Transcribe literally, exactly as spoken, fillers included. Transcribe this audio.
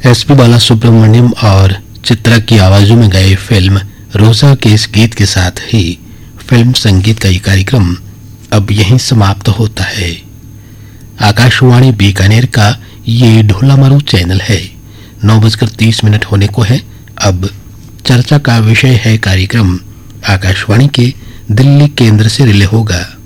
S P बाला सुब्रमण्यम और चित्रा की आवाजों में गए फिल्म रोजा के इस गीत के साथ ही फिल्म संगीत का ये कार्यक्रम अब यहीं समाप्त होता है। आकाशवाणी बीकानेर का ये ढोला मारू चैनल है। नौ बजकर तीस मिनट होने को है। अब चर्चा का विषय है कार्यक्रम आकाशवाणी के दिल्ली केंद्र से रिले होगा।